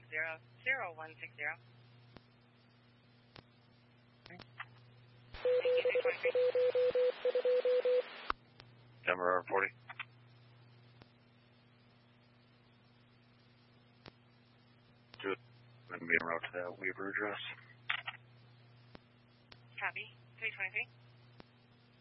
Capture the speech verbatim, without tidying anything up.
zero zero one six zero. Thank you, three twenty-three. Denver forty. Two. I'm going to be en route to that Weaver address. Copy. three twenty-three.